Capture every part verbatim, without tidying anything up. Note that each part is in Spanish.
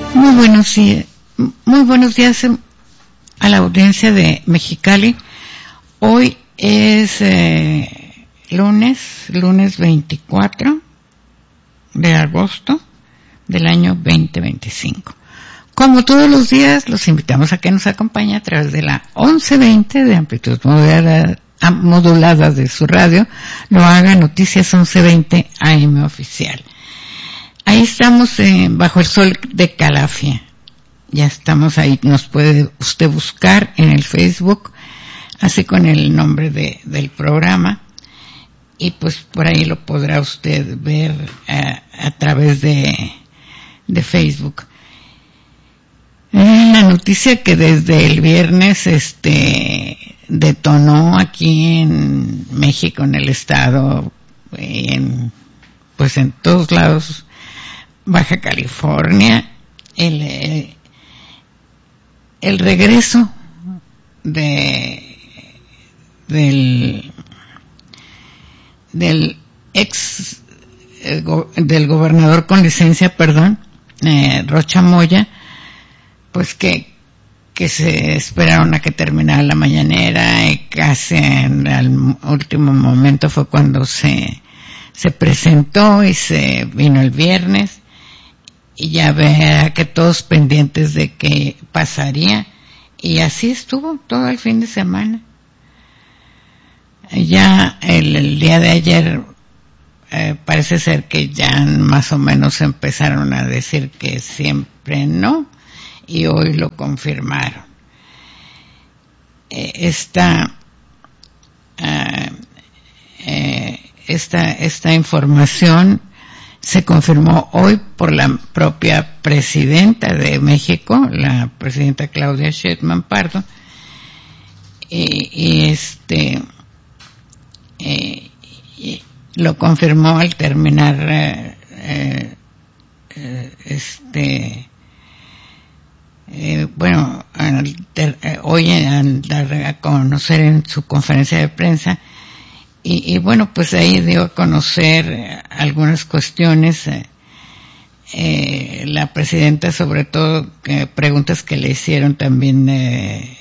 Muy buenos días, muy buenos días a la audiencia de Mexicali. Hoy es eh, lunes, lunes veinticuatro de agosto del año veinte veinticinco. Como todos los días, los invitamos a que nos acompañe a través de la once veinte de amplitud modulada, modulada de su radio. Lo haga Noticias once veinte A M Oficial. Ahí estamos eh, bajo el sol de Calafia. Ya estamos ahí. Nos puede usted buscar en el Facebook, así con el nombre de, del programa. Y pues por ahí lo podrá usted ver eh, a través de, de Facebook. Eh, la noticia que desde el viernes este detonó aquí en México, en el estado, en, pues en todos lados, Baja California, el, el, el regreso de del del ex eh, go, del gobernador con licencia, perdón, eh, Rocha Moya, pues que que se esperaron a que terminara la mañanera y casi en el último momento fue cuando se se presentó y se vino el viernes. Y ya vea que todos pendientes de que pasaría, y así estuvo todo el fin de semana. Ya el, el día de ayer eh, parece ser que ya más o menos empezaron a decir que siempre no, y hoy lo confirmaron. Eh, esta, uh, eh, esta esta información se confirmó hoy por la propia presidenta de México, la presidenta Claudia Sheinbaum Pardo, y, y este eh, y lo confirmó al terminar eh, eh, este eh, bueno al ter, eh, hoy al dar a conocer en su conferencia de prensa. Y, y bueno, pues ahí dio a conocer algunas cuestiones, eh, eh, la presidenta, sobre todo eh, preguntas que le hicieron también, eh,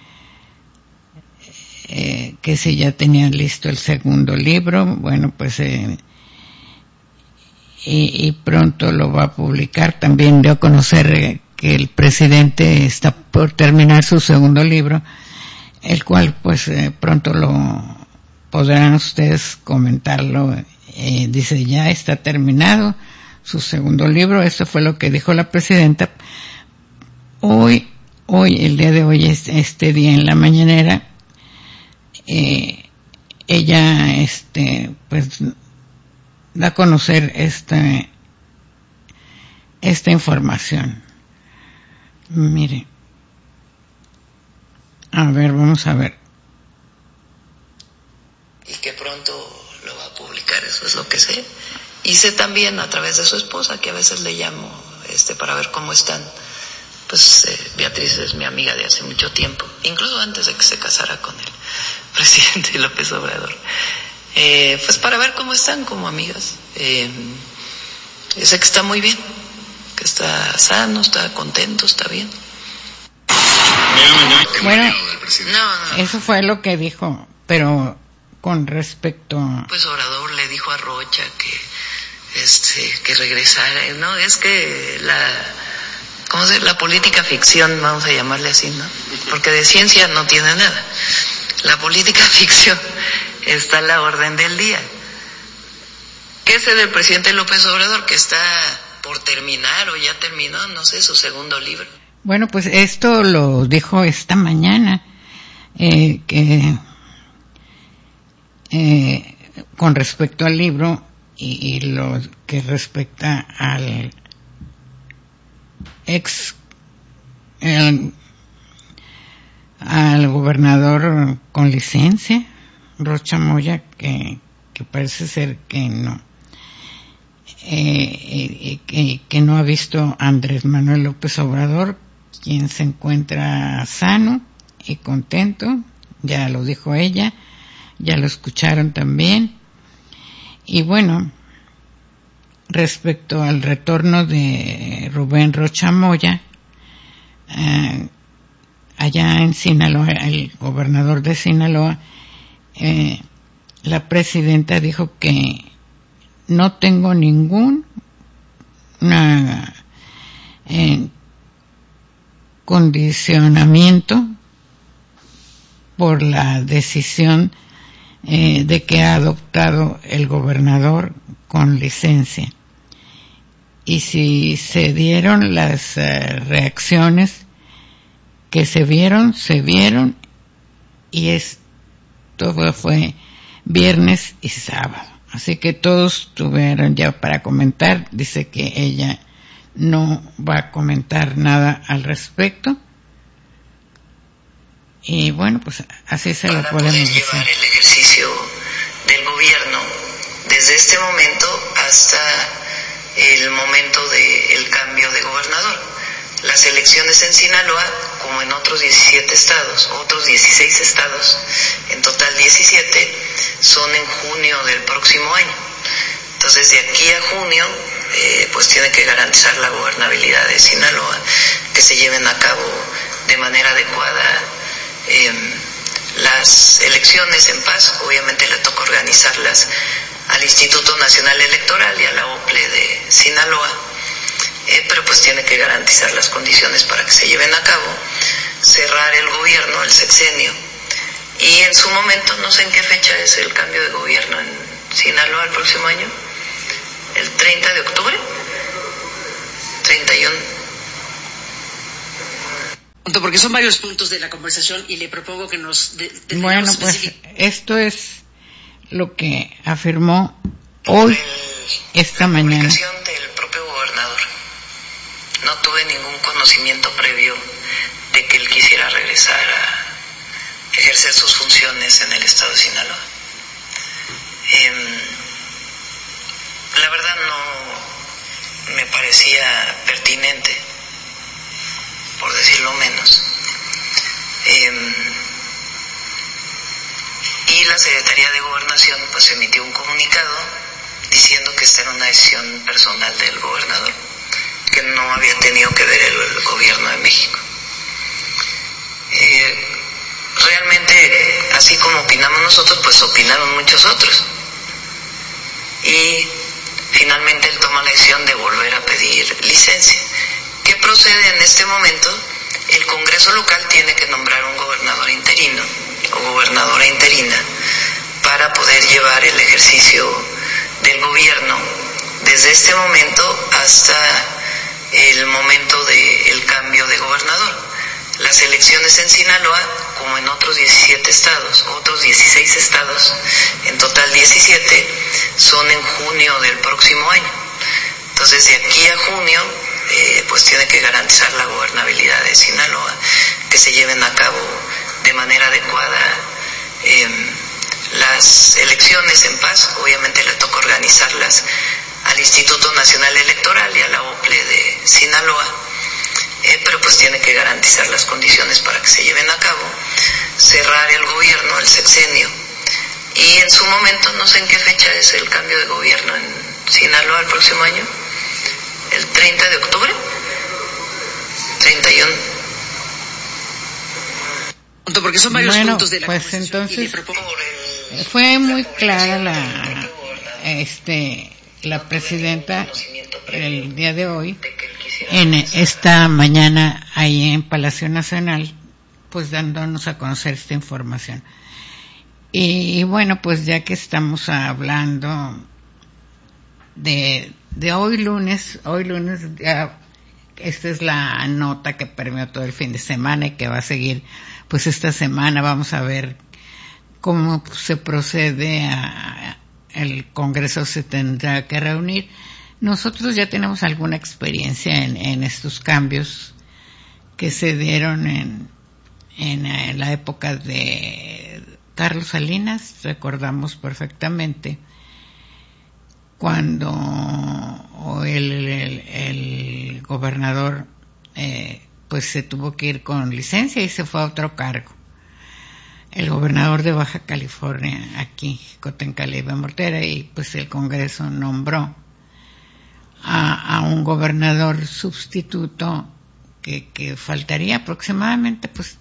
eh, que si ya tenían listo el segundo libro. Bueno, pues eh, y, y pronto lo va a publicar. También dio a conocer eh, que el presidente está por terminar su segundo libro, el cual pues eh, pronto lo podrán ustedes comentarlo. Eh, dice, ya está terminado su segundo libro. Esto fue lo que dijo la presidenta. Hoy, hoy, el día de hoy, este día en la mañanera, eh, ella, este, pues, da a conocer esta, esta información. Mire. A ver, vamos a ver. Y que pronto lo va a publicar, eso es lo que sé. Y sé también a través de su esposa, que a veces le llamo este para ver cómo están. Pues eh, Beatriz es mi amiga de hace mucho tiempo, incluso antes de que se casara con el presidente López Obrador. Eh, pues para ver cómo están como amigas. Eh, sé que está muy bien, que está sano, está contento, está bien. Bueno, no, no. Eso fue lo que dijo, pero con respecto a... Pues Obrador le dijo a Rocha que este que regresara, no, es que la ¿cómo se la política ficción, vamos a llamarle así, ¿no? Porque de ciencia no tiene nada. La política ficción está a la orden del día. ¿Qué es del presidente López Obrador, que está por terminar o ya terminó, no sé, su segundo libro? Bueno, pues esto lo dijo esta mañana, eh, que Eh, con respecto al libro y, y lo que respecta al ex el, al gobernador con licencia Rocha Moya, que, que parece ser que no eh, que, que no ha visto a Andrés Manuel López Obrador, quien se encuentra sano y contento, ya lo dijo ella, ya lo escucharon también. Y bueno, respecto al retorno de Rubén Rocha Moya, eh, allá en Sinaloa, el gobernador de Sinaloa, eh, la presidenta dijo que no tengo ningún una, eh, condicionamiento por la decisión eh, de que ha adoptado el gobernador con licencia. Y si se dieron las eh, reacciones que se vieron, se vieron, y esto fue viernes y sábado. Así que todos tuvieron ya para comentar. Dice que ella no va a comentar nada al respecto. Y bueno, pues así se lo podemos decir. Para poder llevar el ejercicio del gobierno desde este momento hasta el momento del cambio de gobernador. Las elecciones en Sinaloa, como en otros diecisiete estados, otros dieciséis estados, en total diecisiete, son en junio del próximo año. Entonces, de aquí a junio, eh, pues tiene que garantizar la gobernabilidad de Sinaloa, que se lleven a cabo de manera adecuada eh, las elecciones en paz. Obviamente le toca organizarlas al Instituto Nacional Electoral y a la O P L E de Sinaloa, eh, pero pues tiene que garantizar las condiciones para que se lleven a cabo, cerrar el gobierno, el sexenio, y en su momento, no sé en qué fecha es el cambio de gobierno en Sinaloa el próximo año, el treinta de octubre, treinta y uno. Porque son varios puntos de la conversación y le propongo que nos... De, de bueno, pues esto es lo que afirmó hoy, esta mañana. La comunicación del propio gobernador. No tuve ningún conocimiento previo de que él quisiera regresar a ejercer sus funciones en el estado de Sinaloa. Eh, la verdad no me parecía pertinente, por decirlo menos. Eh, y la Secretaría de Gobernación pues emitió un comunicado diciendo que esta era una decisión personal del gobernador, que no había tenido que ver el, el gobierno de México. Eh, realmente, así como opinamos nosotros, pues opinaron muchos otros. Y finalmente él toma la decisión de volver a pedir licencia. ¿Qué procede en este momento? El Congreso local tiene que nombrar un gobernador interino o gobernadora interina para poder llevar el ejercicio del gobierno desde este momento hasta el momento del cambio de gobernador. Las elecciones en Sinaloa, como en otros diecisiete estados, otros dieciséis estados, en total diecisiete, son en junio del próximo año. Entonces, de aquí a junio, eh, pues tiene que garantizar la gobernabilidad de Sinaloa, que se lleven a cabo de manera adecuada eh, las elecciones en paz. Obviamente le toca organizarlas al Instituto Nacional Electoral y a la O P L E de Sinaloa, eh, pero pues tiene que garantizar las condiciones para que se lleven a cabo, cerrar el gobierno, el sexenio, y en su momento, no sé en qué fecha es el cambio de gobierno en Sinaloa el próximo año, el treinta de octubre, treinta y uno. Porque son varios bueno, puntos de la pues entonces fue muy clara la este la presidenta el día de hoy, en esta mañana ahí en Palacio Nacional, pues dándonos a conocer esta información. Y, y bueno, pues ya que estamos hablando de de hoy lunes, hoy lunes ya, esta es la nota que permeó todo el fin de semana y que va a seguir pues esta semana. Vamos a ver cómo se procede a, el Congreso se tendrá que reunir. Nosotros ya tenemos alguna experiencia en, en estos cambios que se dieron en, en, en la época de Carlos Salinas. Recordamos perfectamente cuando el, el, el gobernador eh, pues se tuvo que ir con licencia y se fue a otro cargo. El gobernador de Baja California, aquí, Cotencalli Mortera, y pues el Congreso nombró a, a un gobernador sustituto que, que faltaría aproximadamente, pues,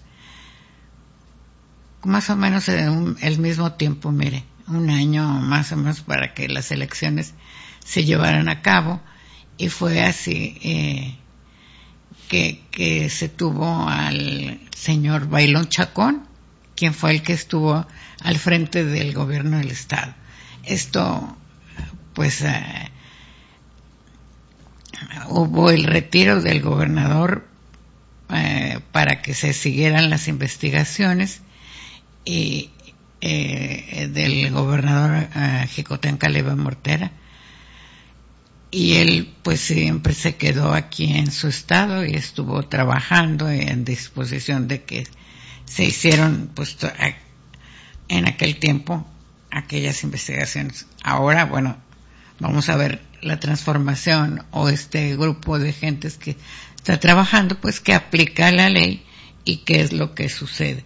más o menos en el mismo tiempo, mire, un año más o menos para que las elecciones se llevaran a cabo, y fue así eh, que, que se tuvo al señor Bailón Chacón, quien fue el que estuvo al frente del gobierno del estado. Esto, pues, eh, hubo el retiro del gobernador eh, para que se siguieran las investigaciones, y eh, del gobernador eh, Jicotén Caleb Mortera, y él pues siempre se quedó aquí en su estado y estuvo trabajando en disposición de que se hicieron pues en aquel tiempo aquellas investigaciones. Ahora, bueno, vamos a ver la transformación o este grupo de gentes que está trabajando, pues que aplica la ley y qué es lo que sucede.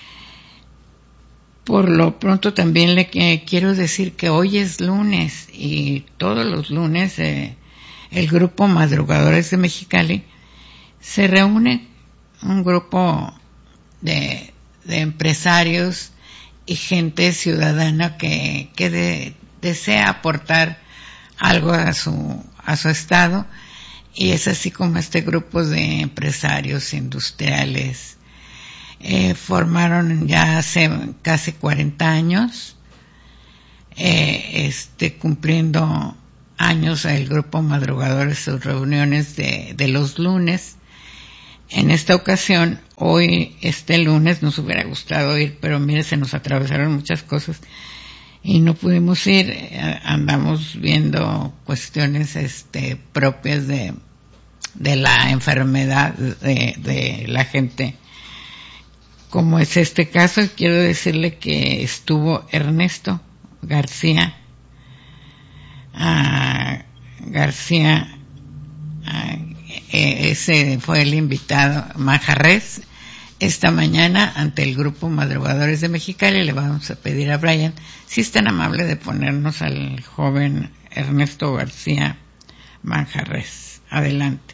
Por lo pronto también le eh, quiero decir que hoy es lunes y todos los lunes eh, el grupo Madrugadores de Mexicali se reúne, un grupo de, de empresarios y gente ciudadana que, que de, desea aportar algo a su, a su estado, y es así como este grupo de empresarios industriales Eh, formaron ya hace casi cuarenta años, eh, este, cumpliendo años el grupo Madrugadores, sus reuniones de, de los lunes. En esta ocasión, hoy, este lunes, nos hubiera gustado ir, pero mire, se nos atravesaron muchas cosas y no pudimos ir. Eh, andamos viendo cuestiones, este, propias de, de la enfermedad de, de la gente, como es este caso. Quiero decirle que estuvo Ernesto García, uh, García, uh, ese fue el invitado, Manjarres, esta mañana ante el grupo Madrugadores de Mexicali. Le vamos a pedir a Brian si es tan amable de ponernos al joven Ernesto García Manjarres. Adelante.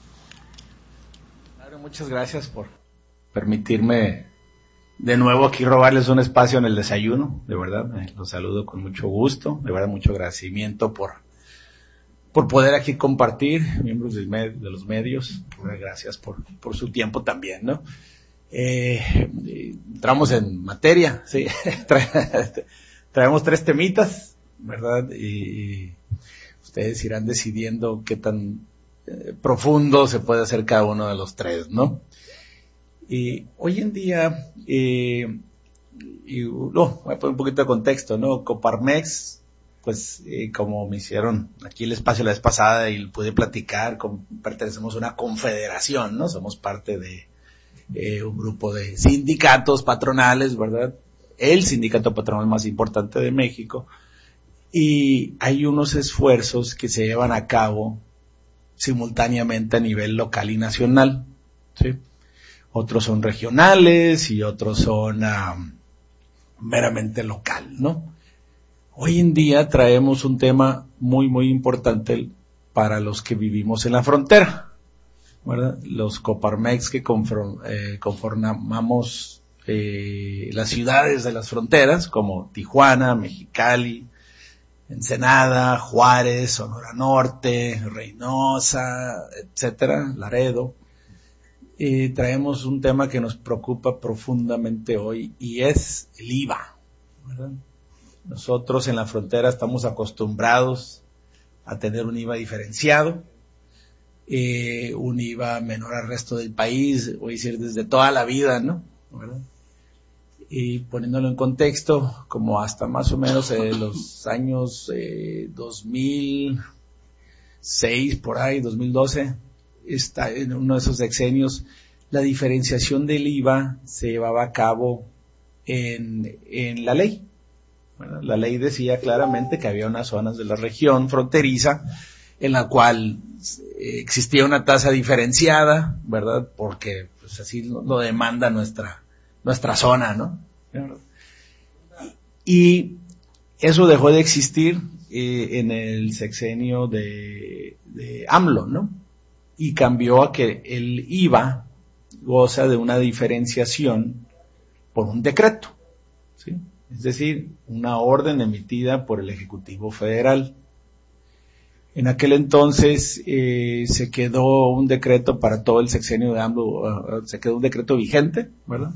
Claro, muchas gracias por permitirme de nuevo aquí robarles un espacio en el desayuno. De verdad, los saludo con mucho gusto, de verdad mucho agradecimiento por por poder aquí compartir, miembros de, de los medios, gracias por, por su tiempo también, ¿no? Eh, entramos en materia, sí, Tra- traemos tres temitas, ¿verdad? Y ustedes irán decidiendo qué tan eh, profundo se puede hacer cada uno de los tres, ¿no? Y hoy en día, eh, y, no, voy a poner un poquito de contexto, ¿no? Coparmex, pues, eh, como me hicieron aquí el espacio la vez pasada y pude platicar, con, pertenecemos a una confederación, ¿no? Somos parte de eh, un grupo de sindicatos patronales, ¿verdad? El sindicato patronal más importante de México. Y hay unos esfuerzos que se llevan a cabo simultáneamente a nivel local y nacional, ¿sí? Otros son regionales y otros son um, meramente local, ¿no? Hoy en día traemos un tema muy, muy importante para los que vivimos en la frontera, ¿verdad? Los Coparmex que conform, eh, conformamos eh, las ciudades de las fronteras, como Tijuana, Mexicali, Ensenada, Juárez, Sonora Norte, Reynosa, etcétera, Laredo. Eh, traemos un tema que nos preocupa profundamente hoy, y es el I V A, ¿verdad? Nosotros en la frontera estamos acostumbrados a tener un I V A diferenciado, eh, un I V A menor al resto del país, voy a decir desde toda la vida, ¿no? ¿Verdad? Y poniéndolo en contexto, como hasta más o menos eh, los años eh, dos mil seis, por ahí, dos mil doce, está en uno de esos sexenios, la diferenciación del I V A se llevaba a cabo en, en la ley. Bueno, la ley decía claramente que había unas zonas de la región fronteriza en la cual existía una tasa diferenciada, ¿verdad? Porque pues así lo, lo demanda nuestra nuestra zona, ¿no? Y eso dejó de existir eh, en el sexenio de, de AMLO, ¿no? Y cambió a que el I V A goza de una diferenciación por un decreto, ¿sí? Es decir, una orden emitida por el Ejecutivo Federal. En aquel entonces eh, se quedó un decreto para todo el sexenio de AMLO, uh, se quedó un decreto vigente, ¿verdad?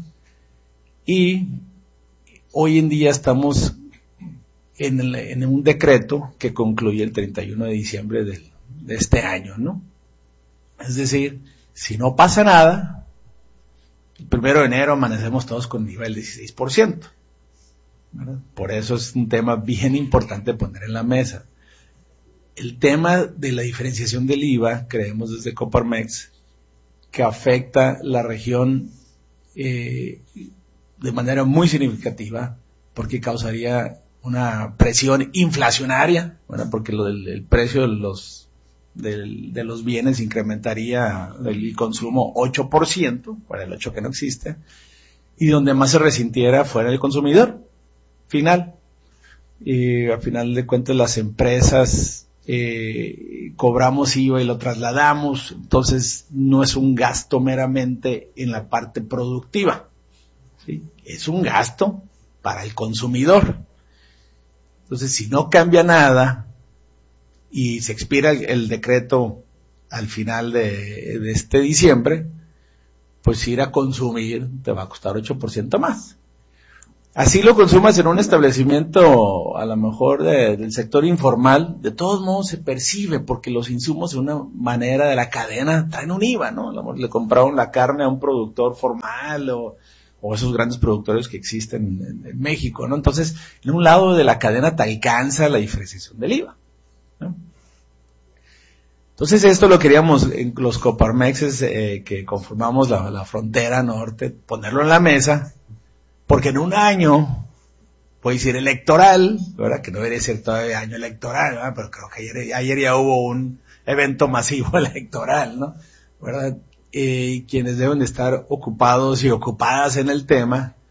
Y hoy en día estamos en, el, en un decreto que concluye el treinta y uno de diciembre del, de este año, ¿no? Es decir, si no pasa nada, el primero de enero amanecemos todos con nivel dieciséis por ciento, ¿verdad? Por eso es un tema bien importante poner en la mesa. El tema de la diferenciación del I V A, creemos desde Coparmex, que afecta la región eh, de manera muy significativa, porque causaría una presión inflacionaria, ¿verdad? Porque lo del, el precio de los, del, de los bienes incrementaría el consumo ocho por ciento, para el ocho por ciento que no existe, y donde más se resintiera fuera el consumidor final. Y a final de cuentas las empresas eh, cobramos I V A y lo trasladamos, entonces no es un gasto meramente en la parte productiva, ¿sí? Es un gasto para el consumidor. Entonces, si no cambia nada y se expira el, el decreto al final de, de este diciembre, pues ir a consumir te va a costar ocho por ciento más. Así lo consumas en un establecimiento, a lo mejor de, del sector informal, de todos modos se percibe, porque los insumos de una manera de la cadena traen un I V A, ¿no? A lo mejor le compraron la carne a un productor formal o, o esos grandes productores que existen en, en México, ¿no? Entonces, en un lado de la cadena te alcanza la diferenciación del I V A, ¿no? Entonces esto lo queríamos en los Coparmexes eh, que conformamos la, la frontera norte, ponerlo en la mesa, porque en un año, puede ser electoral, ¿verdad? Que no debería ser todavía año electoral, ¿verdad? Pero creo que ayer, ayer ya hubo un evento masivo electoral, ¿no? ¿Verdad? Eh, quienes deben de estar ocupados y ocupadas en el tema,